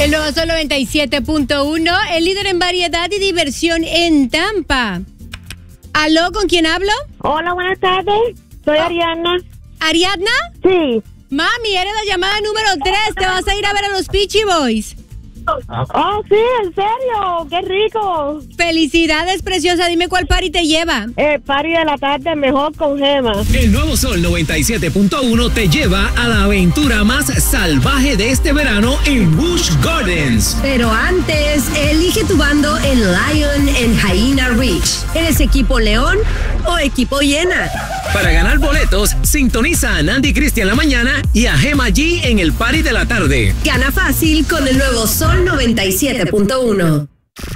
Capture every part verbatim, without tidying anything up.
El nuevo Sol noventa y siete punto uno, el líder en variedad y diversión en Tampa. ¿Aló? ¿Con quién hablo? Hola, buenas tardes. Soy Ariadna. ¿Ariadna? Sí. Mami, eres la llamada número tres. Te vas a ir a ver a los Peachy Boys. Oh, sí, ¿en serio? ¡Qué rico! Felicidades, preciosa. Dime cuál party te lleva. El party de la tarde mejor con Gema. El nuevo Sol noventa y siete punto uno te lleva a la aventura más salvaje de este verano en Busch Gardens. Pero antes, elige tu bando en Lion en Hyena Ridge. ¿Eres equipo León o equipo Hiena? Para ganar boletos, sintoniza a Nandy Cristian la mañana y a Gema G en el party de la tarde. Gana fácil con el nuevo Sol noventa y siete punto uno.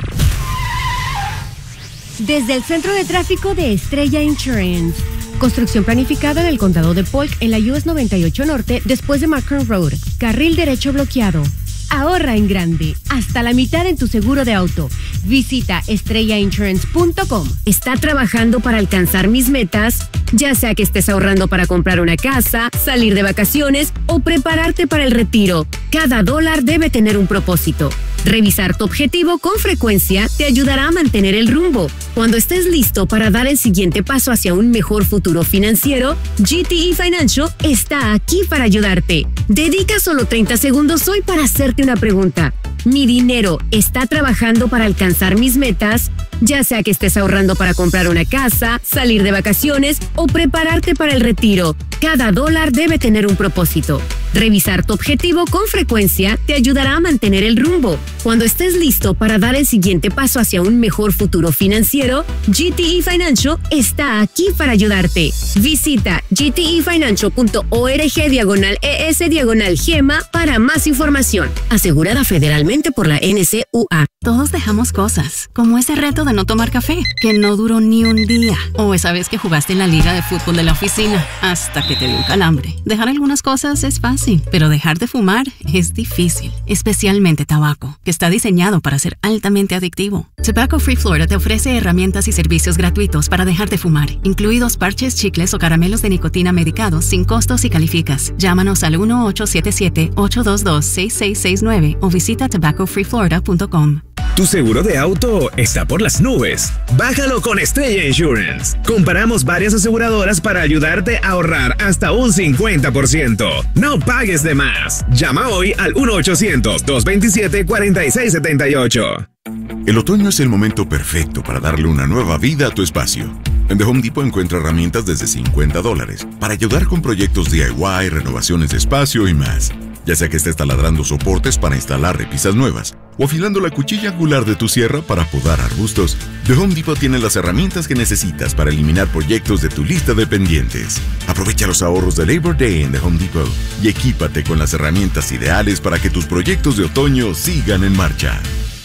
Desde el Centro de Tráfico de Estrella Insurance. Construcción planificada en el condado de Polk en la U S noventa y ocho Norte después de Macron Road. Carril derecho bloqueado. Ahorra en grande, hasta la mitad en tu seguro de auto. Visita estrella insurance punto com. ¿Está trabajando para alcanzar mis metas? Ya sea que estés ahorrando para comprar una casa, salir de vacaciones o prepararte para el retiro, cada dólar debe tener un propósito. Revisar tu objetivo con frecuencia te ayudará a mantener el rumbo. Cuando estés listo para dar el siguiente paso hacia un mejor futuro financiero, G T E Financial está aquí para ayudarte. Dedica solo treinta segundos hoy para hacerte una pregunta. ¿Mi dinero está trabajando para alcanzar mis metas? Ya sea que estés ahorrando para comprar una casa, salir de vacaciones o prepararte para el retiro, cada dólar debe tener un propósito. Revisar tu objetivo con frecuencia te ayudará a mantener el rumbo. Cuando estés listo para dar el siguiente paso hacia un mejor futuro financiero, G T E Financial está aquí para ayudarte. Visita g t e financial punto org diagonal es diagonal gema para más información. Asegurada federalmente por la N C U A. Todos dejamos cosas, como ese reto de no tomar café, que no duró ni un día. O esa vez que jugaste en la liga de fútbol de la oficina, hasta que te dio un calambre. Dejar algunas cosas es fácil, pero dejar de fumar es difícil. Especialmente tabaco, que está diseñado para ser altamente adictivo. Tobacco Free Florida te ofrece herramientas y servicios gratuitos para dejar de fumar, incluidos parches, chicles o caramelos de nicotina medicados sin costos si calificas. Llámanos al uno ocho siete siete, ocho dos dos, seis seis seis nueve o visita tobacco free florida punto com. Tu seguro de auto está por las nubes. Bájalo con Estrella Insurance. Comparamos varias aseguradoras para ayudarte a ahorrar hasta un cincuenta por ciento. No pagues de más. Llama hoy al uno ochocientos, dos veintisiete, cuarenta y seis setenta y ocho. El otoño es el momento perfecto para darle una nueva vida a tu espacio. En The Home Depot encuentra herramientas desde cincuenta dólares para ayudar con proyectos D I Y, renovaciones de espacio y más. Ya sea que estés taladrando soportes para instalar repisas nuevas o afilando la cuchilla angular de tu sierra para podar arbustos, The Home Depot tiene las herramientas que necesitas para eliminar proyectos de tu lista de pendientes. Aprovecha los ahorros de Labor Day en The Home Depot y equípate con las herramientas ideales para que tus proyectos de otoño sigan en marcha.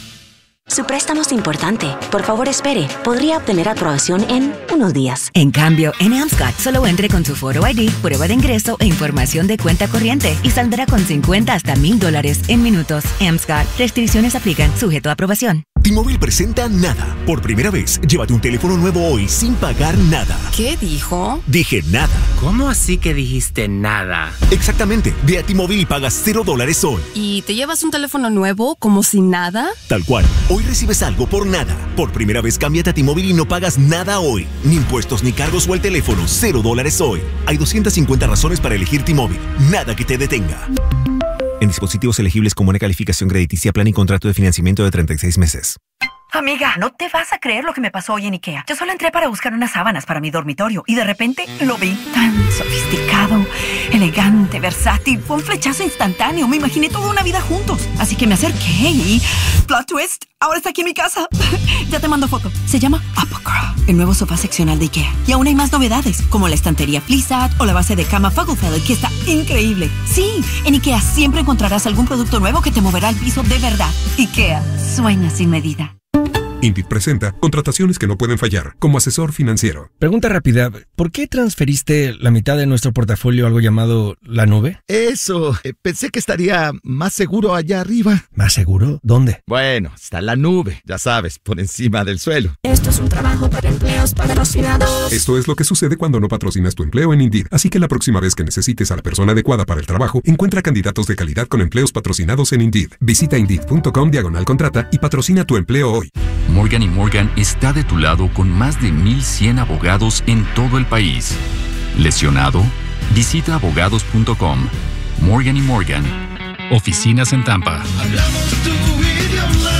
Su préstamo es importante. Por favor, espere. Podría obtener aprobación en unos días. En cambio, en AmSCot, solo entre con su Photo I D, prueba de ingreso e información de cuenta corriente y saldrá con cincuenta hasta mil dólares en minutos. AmSCot. Restricciones aplican. Sujeto a aprobación. T-Mobile presenta Nada. Por primera vez, llévate un teléfono nuevo hoy sin pagar nada. ¿Qué dijo? Dije nada. ¿Cómo así que dijiste nada? Exactamente. Ve a T-Mobile y pagas cero dólares hoy. ¿Y te llevas un teléfono nuevo como si nada? Tal cual. Hoy recibes algo por nada. Por primera vez, cámbiate a T-Mobile y no pagas nada hoy. Ni impuestos, ni cargos o el teléfono. Cero dólares hoy. Hay doscientas cincuenta razones para elegir T-Mobile. Nada que te detenga. En dispositivos elegibles con buena calificación crediticia, plan y contrato de financiamiento de treinta y seis meses. Amiga, no te vas a creer lo que me pasó hoy en IKEA. Yo solo entré para buscar unas sábanas para mi dormitorio y de repente lo vi tan sofisticado, elegante, versátil. Fue un flechazo instantáneo. Me imaginé toda una vida juntos. Así que me acerqué y... plot twist, ahora está aquí en mi casa. Ya te mando foto. Se llama Apocra, el nuevo sofá seccional de IKEA. Y aún hay más novedades, como la estantería Flissat o la base de cama Fugglefeld, que está increíble. Sí, en IKEA siempre encontrarás algún producto nuevo que te moverá al piso de verdad. IKEA, sueña sin medida. Indeed presenta contrataciones que no pueden fallar como asesor financiero. Pregunta rápida, ¿por qué transferiste la mitad de nuestro portafolio a algo llamado la nube? Eso, eh, pensé que estaría más seguro allá arriba. ¿Más seguro? ¿Dónde? Bueno, está la nube, ya sabes, por encima del suelo. Esto es un trabajo para empleos patrocinados. Esto es lo que sucede cuando no patrocinas tu empleo en Indeed, así que la próxima vez que necesites a la persona adecuada para el trabajo, encuentra candidatos de calidad con empleos patrocinados en Indeed. Visita Indeed.com diagonal contrata y patrocina tu empleo hoy. Morgan y Morgan está de tu lado con más de mil cien abogados en todo el país. ¿Lesionado? Visita abogados punto com. Morgan y Morgan. Oficinas en Tampa. Hablamos tu idioma.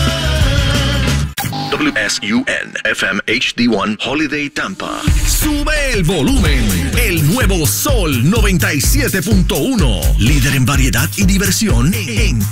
W S U N F M H D uno Holiday Tampa. Sube el volumen. El nuevo Sol noventa y siete punto uno. Líder en variedad y diversión en